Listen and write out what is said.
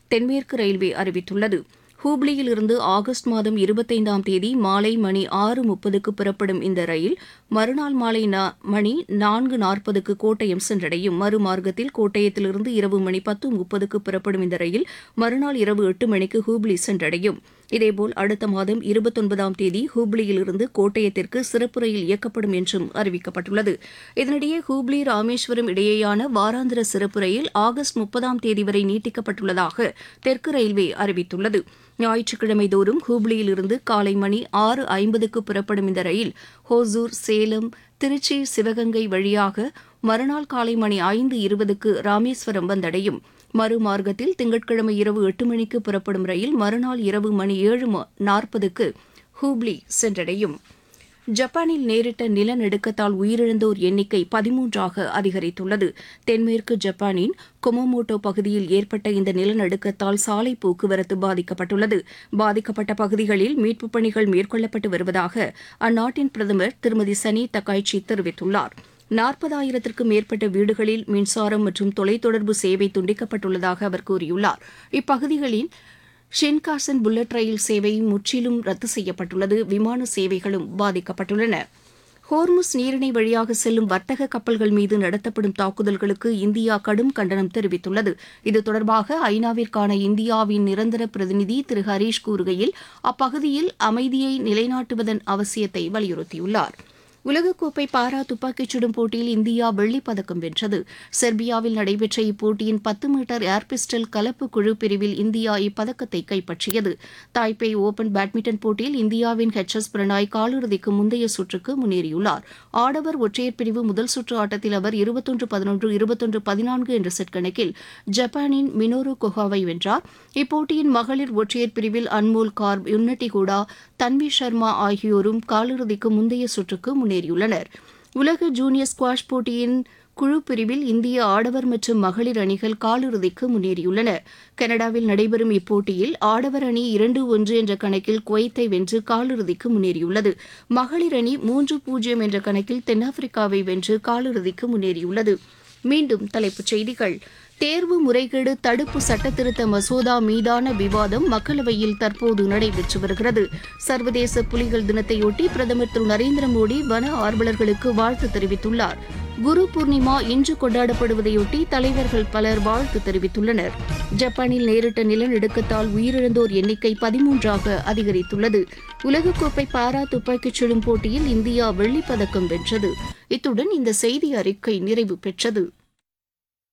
தென்மேற்கு ரயில்வே அறிவித்துள்ளது. ஹூப்ளியில் இருந்து ஆகஸ்ட் மாதம் 25ஆம் தேதி மாலை மணி 6:30க்கு புறப்படும் இந்த ரயில் மறுநாள் மாலை மணி 4:40க்கு கோட்டயம் சென்றடையும். மறுமார்க்கத்தில் கோட்டயத்திலிருந்து இரவு மணி 10:30க்கு புறப்படும் இந்த ரயில் மறுநாள் இரவு 8 மணிக்கு ஹூப்ளி சென்றடையும். இதேபோல் அடுத்த மாதம் 29ஆம் தேதி ஹூப்ளியிலிருந்து கோட்டயத்திற்கு சிறப்பு ரயில் இயக்கப்படும் என்றும் அறிவிக்கப்பட்டுள்ளது. இதனிடையே ஹூப்ளி ராமேஸ்வரம் இடையேயான வாராந்திர சிறப்பு ரயில் ஆகஸ்ட் 30ஆம் தேதி வரை நீட்டிக்கப்பட்டுள்ளதாக தெற்கு ரயில்வே அறிவித்துள்ளது. ஞாயிற்றுக்கிழமை தோறும் ஹூப்ளியிலிருந்து காலை மணி 6:50க்கு புறப்படும் இந்த ரயில் ஹோசூர், சேலம், திருச்சி, சிவகங்கை வழியாக மறுநாள் காலை மணி 5:20க்கு ராமேஸ்வரம் வந்தடையும். மறுமார்க்கத்தில் திங்கட்கிழமை இரவு 8 மணிக்கு புறப்படும் ரயில் மறுநாள் இரவு மணி 7:40க்கு ஹூப்ளி சென்றடையும். ஜப்பானில் நேரிட்ட நிலநடுக்கத்தால் உயிரிழந்தோர் எண்ணிக்கை 13ஆக அதிகரித்துள்ளது. தென்மேற்கு ஜப்பானின் குமமோட்டோ பகுதியில் ஏற்பட்ட இந்த நிலநடுக்கத்தால் சாலை போக்குவரத்து பாதிக்கப்பட்டுள்ளது. பாதிக்கப்பட்ட பகுதிகளில் மீட்புப் பணிகள் மேற்கொள்ளப்பட்டு வருவதாக அந்நாட்டின் பிரதமர் திருமதி சனி தக்காய்ச்சி தெரிவித்துள்ளார். 40,000த்திற்கும் மேற்பட்ட வீடுகளில் மின்சாரம் மற்றும் தொலைத்தொடர்பு சேவை துண்டிக்கப்பட்டுள்ளதாக அவர் கூறியுள்ளார். இப்பகுதிகளில் ஷின்காசன் புல்லட் ரயில் சேவை முற்றிலும் ரத்து செய்யப்பட்டுள்ளது. விமான சேவைகளும் பாதிக்கப்பட்டுள்ளன. ஹோர்முஸ் நீரிணை வழியாக செல்லும் வர்த்தக கப்பல்கள் மீது நடத்தப்படும் தாக்குதல்களுக்கு இந்தியா கடும் கண்டனம் தெரிவித்துள்ளது. இது தொடர்பாக ஐநாவிற்கான இந்தியாவின் நிரந்தர பிரதிநிதி திரு ஹரீஷ் கூறுகையில் அப்பகுதியில் அமைதியை நிலைநாட்டுவதன் அவசியத்தை வலியுறுத்தியுள்ளார். உலகக்கோப்பை பாரா துப்பாக்கிச் சுடும் போட்டியில் இந்தியா வெள்ளிப் பதக்கம் வென்றது. செர்பியாவில் நடைபெற்ற இப்போட்டியின் 10 மீட்டர் ஏர் பிஸ்டல் கலப்பு குழு பிரிவில் இந்தியா இப்பதக்கத்தை கைப்பற்றியது. தாய்பே ஓபன் பேட்மிண்டன் போட்டியில் இந்தியாவின் HS பிரணாய் காலிறுதிக்கு முந்தைய சுற்றுக்கு முன்னேறியுள்ளார். ஆடவர் ஒற்றையர் பிரிவு முதல் சுற்று ஆட்டத்தில் அவர் 21-11, 21-14 என்ற செட் கணக்கில் ஜப்பானின் மினோரு கொஹாவை வென்றார். இப்போட்டியின் மகளிர் ஒற்றையர் பிரிவில் அன்மோல் கார்ப், யுன்னட்டி ஹூடா, தன்வி சர்மா ஆகியோரும் காலிறுதிக்கு முந்தைய சுற்றுக்கு முன்னேறியுள்ளனர். உலக ஜூனியர் ஸ்குவாஷ் போட்டியின் குழு பிரிவில் இந்திய ஆடவர் மற்றும் மகளிர் அணிகள் காலிறுதிக்கு முன்னேறியுள்ளன. கனடாவில் நடைபெறும் இப்போட்டியில் ஆடவர் அணி 2-1 என்ற கணக்கில் குவைத்தை வென்று காலிறுதிக்கு முன்னேறியுள்ளது. மகளிர் அணி 3-0 என்ற கணக்கில் தென்னாப்பிரிக்காவை வென்று காலிறுதிக்கு முன்னேறியுள்ளது. மீண்டும் தலைப்புச் செய்திகள். தேர்வு முறைகேடு தடுப்பு சட்டத்திருத்த மசோதா மீதான விவாதம் மக்களவையில் தற்போது நடைபெற்று வருகிறது. சர்வதேச புலிகள் தினத்தையொட்டி பிரதமர் திரு நரேந்திர மோடி வன ஆர்வலர்களுக்கு வாழ்த்து தெரிவித்துள்ளார். குரு பூர்ணிமா இன்று கொண்டாடப்படுவதையொட்டி தலைவர்கள் பலர் வாழ்த்து தெரிவித்துள்ளனர். ஜப்பானில் நேரிட்ட நிலநடுக்கத்தால் உயிரிழந்தோர் எண்ணிக்கை 13ஆக அதிகரித்துள்ளது. உலகக்கோப்பை பாரா துப்பாக்கிச் சுடும் போட்டியில் இந்தியா வெள்ளிப் பதக்கம் வென்றது. இத்துடன் இந்த செய்தி அறிக்கை நிறைவு பெற்றது.